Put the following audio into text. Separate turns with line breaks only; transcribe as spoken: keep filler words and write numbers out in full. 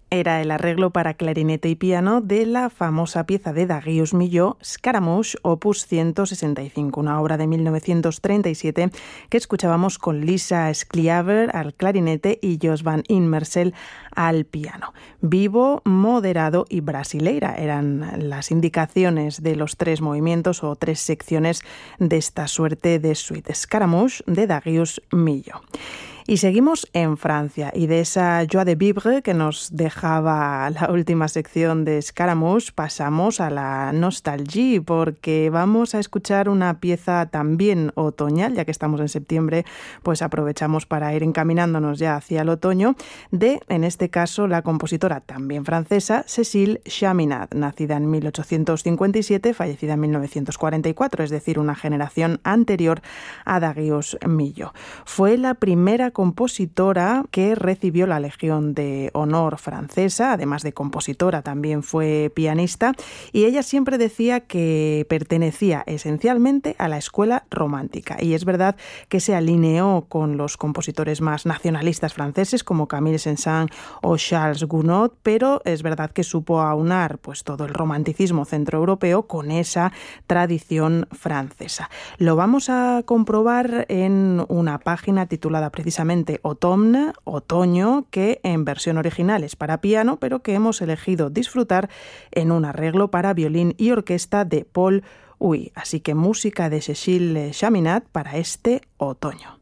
Era el arreglo para clarinete y piano de la famosa pieza de Darius Milhaud, Scaramouche, opus ciento sesenta y cinco, una obra de mil novecientos treinta y siete que escuchábamos con Lisa Skljaver al clarinete y Jos van Immersel al piano. Vivo, moderado y brasileira eran las indicaciones de los tres movimientos o tres secciones de esta suerte de suite. Scaramouche de Darius Milhaud. Y seguimos en Francia, y de esa joie de vivre que nos dejaba la última sección de Scaramouche pasamos a la nostalgie, porque vamos a escuchar una pieza también otoñal, ya que estamos en septiembre, pues aprovechamos para ir encaminándonos ya hacia el otoño, de, en este caso, la compositora también francesa, Cécile Chaminade, nacida en mil ochocientos cincuenta y siete, fallecida en mil novecientos cuarenta y cuatro, es decir, una generación anterior a Darius Milhaud. Fue la primera compositora que recibió la Legión de Honor francesa, además de compositora también fue pianista, y ella siempre decía que pertenecía esencialmente a la escuela romántica, y es verdad que se alineó con los compositores más nacionalistas franceses como Camille Saint-Saëns o Charles Gounod, pero es verdad que supo aunar pues todo el romanticismo centroeuropeo con esa tradición francesa. Lo vamos a comprobar en una página titulada precisamente Automne, Otoño, que en versión original es para piano, pero que hemos elegido disfrutar en un arreglo para violín y orquesta de Paul Huy. Así que música de Cécile Chaminade para este otoño.